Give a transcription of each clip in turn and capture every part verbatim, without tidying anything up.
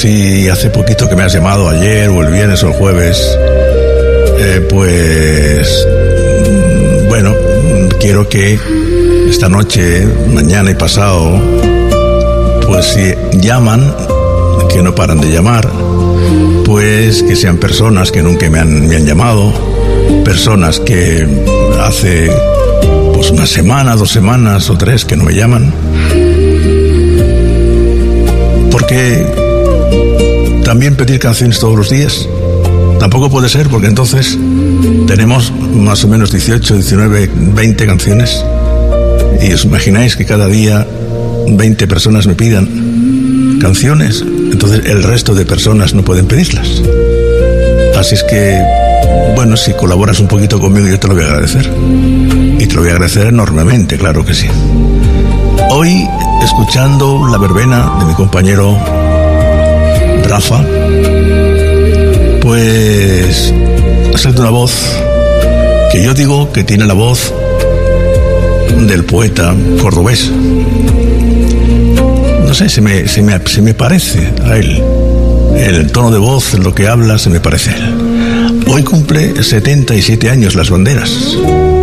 si hace poquito que me has llamado, ayer o el viernes o el jueves, eh, pues bueno, quiero que esta noche, mañana y pasado, pues si llaman, que no paran de llamar, pues que sean personas que nunca me han, me han llamado, personas que hace pues una semana, dos semanas o tres que no me llaman, porque también pedir canciones todos los días tampoco puede ser, porque entonces tenemos más o menos dieciocho, diecinueve, veinte canciones, y os imagináis que cada día veinte personas me pidan canciones, entonces el resto de personas no pueden pedirlas. Así es que, bueno, si colaboras un poquito conmigo, yo te lo voy a agradecer, y te lo voy a agradecer enormemente, claro que sí. Hoy, escuchando la verbena de mi compañero Rafa, pues ha salido una voz que yo digo que tiene la voz del poeta cordobés. No sé, se me, se me, se me parece a él. El tono de voz, lo que habla, se me parece a él. Hoy cumple setenta y siete años Las Banderas.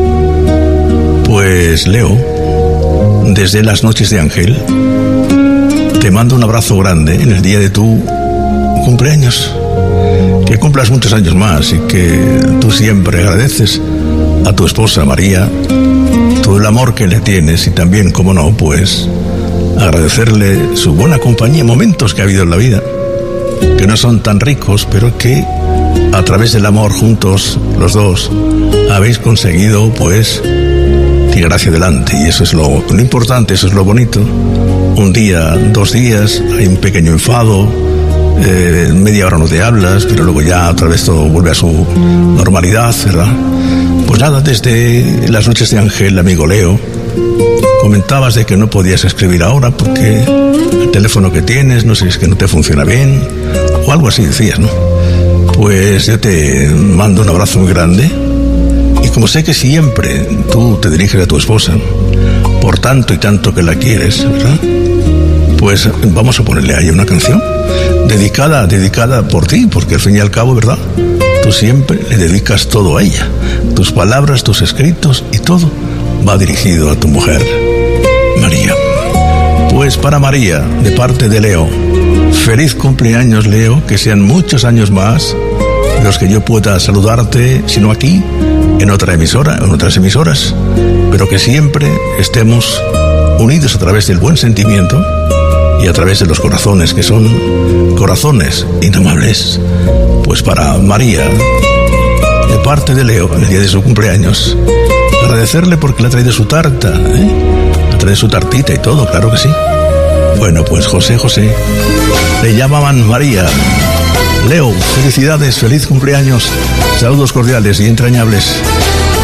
Pues Leo, desde las noches de Ángel, te mando un abrazo grande en el día de tu cumpleaños. Que cumplas muchos años más y que tú siempre agradeces a tu esposa María todo el amor que le tienes, y también, como no, pues agradecerle su buena compañía, momentos que ha habido en la vida que no son tan ricos, pero que a través del amor, juntos los dos, habéis conseguido pues tirar hacia adelante, y eso es lo, lo importante, eso es lo bonito. Un día, dos días, hay un pequeño enfado, eh, media hora no te hablas, pero luego ya otra vez todo vuelve a su normalidad, ¿verdad? Pues nada, desde las noches de Ángel, amigo Leo, comentabas de que no podías escribir ahora porque el teléfono que tienes, no sé, es que no te funciona bien, o algo así decías, ¿no? Pues yo te mando un abrazo muy grande, y como sé que siempre tú te diriges a tu esposa, por tanto y tanto que la quieres, ¿verdad? Pues vamos a ponerle ahí una canción dedicada, dedicada por ti, porque al fin y al cabo, ¿verdad?, tú siempre le dedicas todo a ella, tus palabras, tus escritos, y todo va dirigido a tu mujer, María. Pues para María, de parte de Leo, feliz cumpleaños, Leo, que sean muchos años más los que yo pueda saludarte, si no aquí, en otra emisora, en otras emisoras, pero que siempre estemos unidos a través del buen sentimiento y a través de los corazones, que son corazones inamables. Pues para María, de parte de Leo, en el día de su cumpleaños, agradecerle porque le ha traído su tarta, ¿eh? Le ha traído su tartita y todo, claro que sí. Bueno, pues José José, le llamaban María. Leo, felicidades, feliz cumpleaños, saludos cordiales y entrañables.